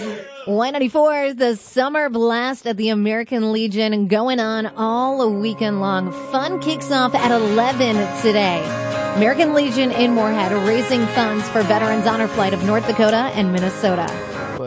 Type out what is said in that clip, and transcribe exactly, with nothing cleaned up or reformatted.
Y ninety-four, the summer blast at the American Legion going on all weekend long. Fun kicks off at eleven today. American Legion in Moorhead raising funds for Veterans Honor Flight of North Dakota and Minnesota.